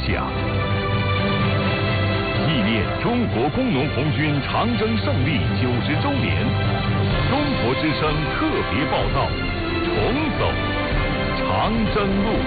响。纪念中国工农红军长征胜利90周年，中国之声特别报道：重走长征路。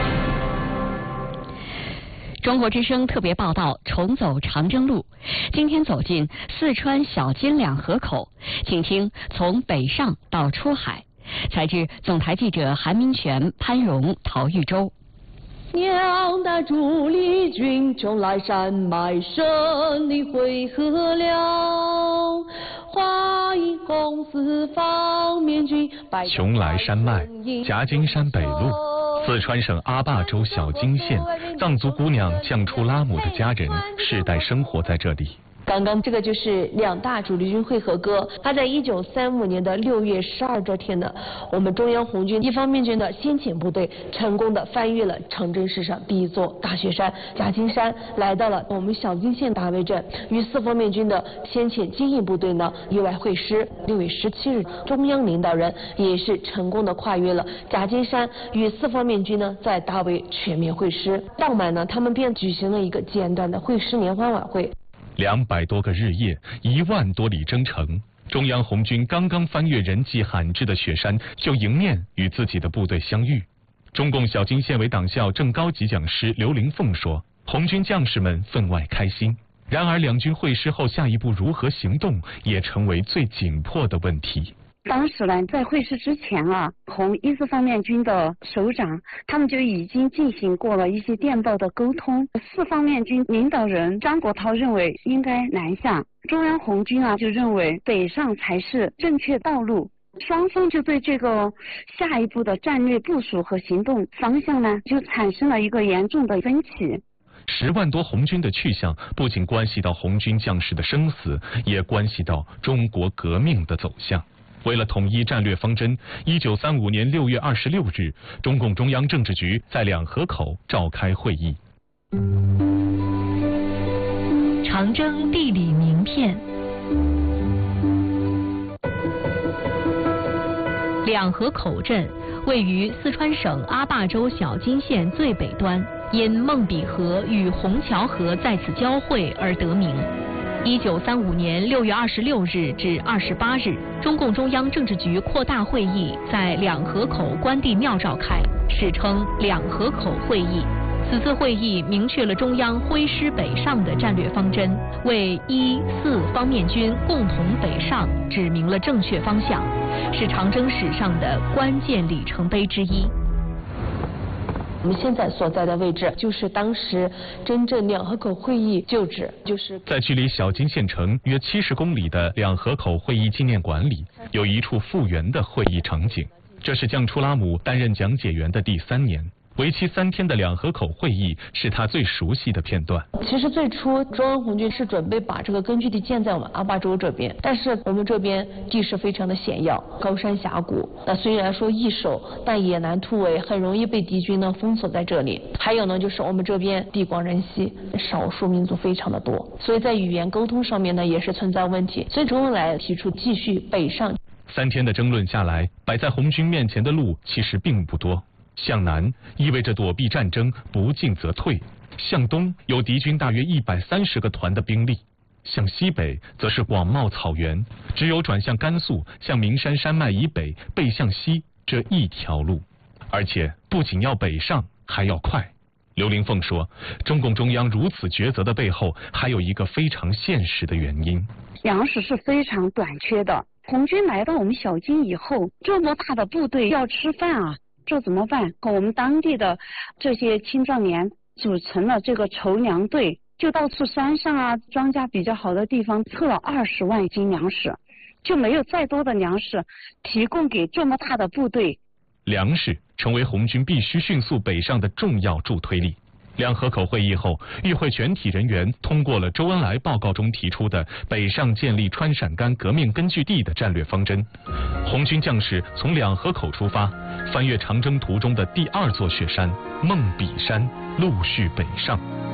中国之声特别报道：重走长征路。今天走进四川小金两河口，请听从北上到出海。采自总台记者韩明全、潘荣、陶玉洲。 娘的主力军邛崃山脉顺利汇合了，欢迎红四方面军。 邛崃山脉，夹金山北路，四川省阿坝州小金县，藏族姑娘降初拉姆的家人世代生活在这里。 刚刚这个就是两大主力军会合歌，它在1935年的6月12这天呢，我们中央红军一方面军的先遣部队成功的翻越了长征史上第一座大雪山夹金山，来到了我们小金县大围镇，与四方面军的先遣精英部队呢意外会师。6月17日，中央领导人也是成功的跨越了夹金山，与四方面军呢在大围全面会师。当晚呢，他们便举行了一个简短的会师联欢晚会。 200多个日夜，1万多里征程，中央红军刚刚翻越人迹罕至的雪山，就迎面与自己的部队相遇。中共小金县委党校正高级讲师刘玲凤说：“红军将士们分外开心。”然而，两军会师后下一步如何行动，也成为最紧迫的问题。 当时呢，在会师之前啊，红一四方面军的首长他们就已经进行过了一些电报的沟通。四方面军领导人张国焘认为应该南下，中央红军啊就认为北上才是正确道路。双方就对这个下一步的战略部署和行动方向呢，就产生了一个严重的分歧。 10万多红军的去向，不仅关系到红军将士的生死，也关系到中国革命的走向。为了统一战略方针，1935年6月26日，中共中央政治局在两河口召开会议。 长征地理名片。两河口镇位于四川省阿坝州小金县最北端，因孟比河与虹桥河在此交汇而得名。1935年6月26日至28日，中共中央政治局扩大会议在两河口关帝庙召开，史称两河口会议。此次会议明确了中央挥师北上的战略方针，为一四方面军共同北上指明了正确方向，是长征史上的关键里程碑之一。 我们现在所在的位置就是当时真正两河口会议旧址，就是在距离小金县城约70公里的两河口会议纪念馆里，有一处复原的会议场景。这是降初拉姆担任讲解员的第3年。为期3天的两河口会议是他最熟悉的片段。 其实最初中央红军是准备把这个根据地建在我们阿坝州这边，但是我们这边地势非常的险要，高山峡谷，那虽然说易守，但也难突围，很容易被敌军呢封锁在这里。还有呢，就是我们这边地广人稀，少数民族非常的多，所以在语言沟通上面呢也是存在问题，所以周恩来提出继续北上。 3天的争论下来，摆在红军面前的路其实并不多。向南意味着躲避战争，不进则退；向东有敌军大约130个团的兵力；向西北则是广袤草原，只有转向甘肃，向名山山脉以北，背向西这一条路。而且不仅要北上，还要快。刘玲凤说，中共中央如此抉择的背后，还有一个非常现实的原因： 粮食是非常短缺的。红军来到我们小金以后，这么大的部队要吃饭啊，这怎么办？我们当地的这些青壮年组成了这个筹粮队，就到处山上啊，庄稼比较好的地方测了20万斤粮食，就没有再多的粮食提供给这么大的部队。 粮食成为红军必须迅速北上的重要助推力。两河口会议后，与会全体人员通过了周恩来报告中提出的北上建立川陕甘革命根据地的战略方针。红军将士从两河口出发，翻越长征途中的第2座雪山孟比山，陆续北上。